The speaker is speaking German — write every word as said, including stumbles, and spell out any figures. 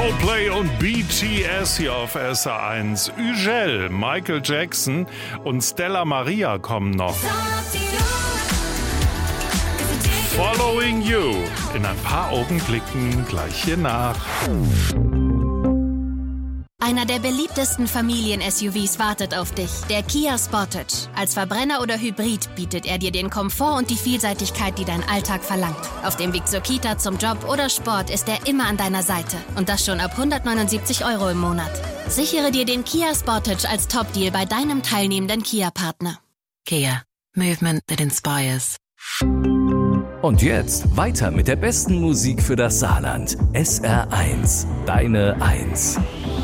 Coldplay und B T S hier auf S R eins. Ugel, Michael Jackson und Stella Maria kommen noch. Following You in ein paar Augenblicken gleich hier nach. Einer der beliebtesten Familien-S U Vs wartet auf dich, der Kia Sportage. Als Verbrenner oder Hybrid bietet er dir den Komfort und die Vielseitigkeit, die dein Alltag verlangt. Auf dem Weg zur Kita, zum Job oder Sport ist er immer an deiner Seite. Und das schon ab hundertneunundsiebzig Euro im Monat. Sichere dir den Kia Sportage als Top-Deal bei deinem teilnehmenden Kia-Partner. Kia. Movement that inspires. Und jetzt weiter mit der besten Musik für das Saarland. S R eins. Deine eins.